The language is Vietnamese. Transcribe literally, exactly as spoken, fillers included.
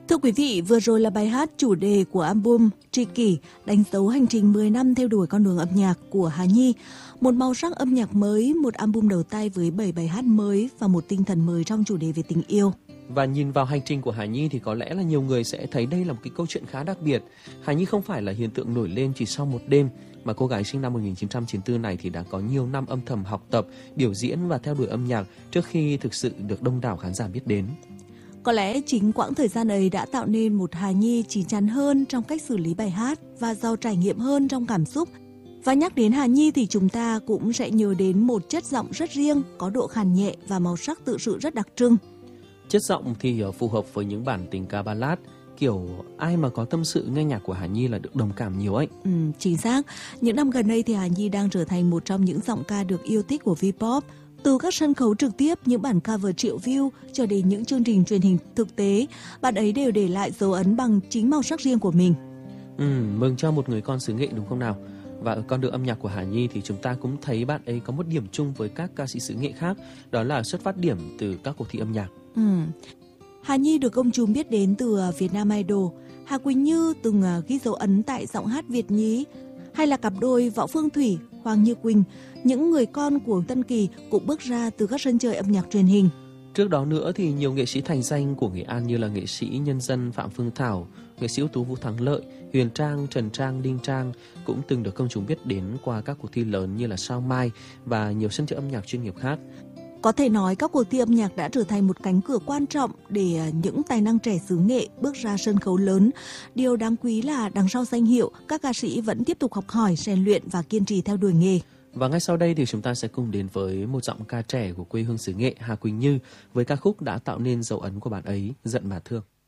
Thưa quý vị, vừa rồi là bài hát chủ đề của album Tri Kỷ, đánh dấu hành trình mười năm theo đuổi con đường âm nhạc của Hà Nhi. Một màu sắc âm nhạc mới, một album đầu tay với bảy bài hát mới và một tinh thần mới trong chủ đề về tình yêu. Và nhìn vào hành trình của Hà Nhi thì có lẽ là nhiều người sẽ thấy đây là một cái câu chuyện khá đặc biệt. Hà Nhi không phải là hiện tượng nổi lên chỉ sau một đêm, mà cô gái sinh năm một nghìn chín trăm chín mươi tư này thì đã có nhiều năm âm thầm học tập, biểu diễn và theo đuổi âm nhạc trước khi thực sự được đông đảo khán giả biết đến. Có lẽ chính quãng thời gian ấy đã tạo nên một Hà Nhi chín chắn hơn trong cách xử lý bài hát và giàu trải nghiệm hơn trong cảm xúc. Và nhắc đến Hà Nhi thì chúng ta cũng sẽ nhớ đến một chất giọng rất riêng, có độ khàn nhẹ và màu sắc tự sự rất đặc trưng. Chất giọng thì phù hợp với những bản tình ca ballad, kiểu ai mà có tâm sự nghe nhạc của Hà Nhi là được đồng cảm nhiều ấy. Ừ, chính xác. Những năm gần đây thì Hà Nhi đang trở thành một trong những giọng ca được yêu thích của V-pop. Từ các sân khấu trực tiếp, những bản cover triệu view cho đến những chương trình truyền hình thực tế, bạn ấy đều để lại dấu ấn bằng chính màu sắc riêng của mình. Ừ, mừng cho một người con xứ Nghệ đúng không nào? Và ở con đường âm nhạc của Hà Nhi thì chúng ta cũng thấy bạn ấy có một điểm chung với các ca sĩ xứ Nghệ khác, đó là xuất phát điểm từ các cuộc thi âm nhạc. Ừ. Hà Nhi được công chúng biết đến từ Việt Nam Idol. Hà Quỳnh Như từng ghi dấu ấn tại giọng hát Việt nhí, hay là cặp đôi Võ Phương Thủy, Hoàng Như Quỳnh, những người con của Tân Kỳ cũng bước ra từ các sân chơi âm nhạc truyền hình. Trước đó nữa thì nhiều nghệ sĩ thành danh của Nghệ An như là nghệ sĩ nhân dân Phạm Phương Thảo, nghệ sĩ ưu tú Vũ Thắng Lợi, Huyền Trang, Trần Trang, Đinh Trang cũng từng được công chúng biết đến qua các cuộc thi lớn như là Sao Mai và nhiều sân chơi âm nhạc chuyên nghiệp khác. Có thể nói các cuộc thi âm nhạc đã trở thành một cánh cửa quan trọng để những tài năng trẻ xứ Nghệ bước ra sân khấu lớn. Điều đáng quý là đằng sau danh hiệu, các ca sĩ vẫn tiếp tục học hỏi, rèn luyện và kiên trì theo đuổi nghề. Và ngay sau đây thì chúng ta sẽ cùng đến với một giọng ca trẻ của quê hương xứ Nghệ, Hà Quỳnh Như, với ca khúc đã tạo nên dấu ấn của bạn ấy, Giận Mà Thương.